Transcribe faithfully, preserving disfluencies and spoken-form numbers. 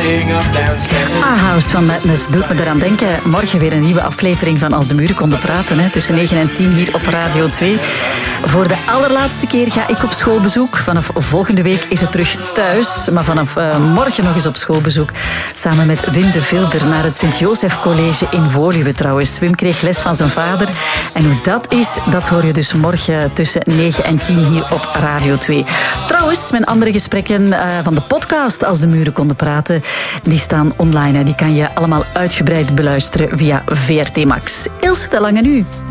Ah, House van Madness doet me eraan denken. Morgen weer een nieuwe aflevering van Als de Muren Konden Praten. Hè, tussen negen en tien hier op Radio twee. Voor de allerlaatste keer ga ik op schoolbezoek. Vanaf volgende week is het terug thuis. Maar vanaf uh, morgen nog eens op schoolbezoek. Samen met Wim de Vilder naar het Sint-Josef College in Woluwe trouwens. Wim kreeg les van zijn vader. En hoe dat is, dat hoor je dus morgen tussen negen en tien hier op Radio twee. Trouwens, mijn andere gesprekken uh, van de podcast Als de Muren Konden Praten, die staan online. Hè. Die kan je allemaal uitgebreid beluisteren via V R T Max. Ilse de Lange nu.